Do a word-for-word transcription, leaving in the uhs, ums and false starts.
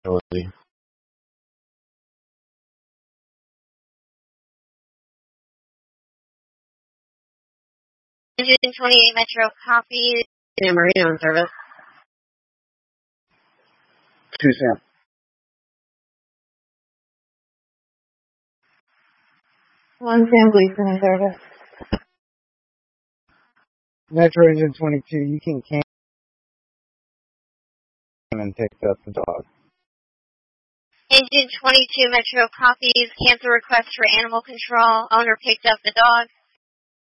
ability. Engine twenty-eight Metro copy. San Marino in service. Two Sam. One Sam Gleason in service. Metro Engine twenty-two, you can can and pick up the dog. Engine twenty-two Metro copies. Cancel request for animal control. Owner picked up the dog.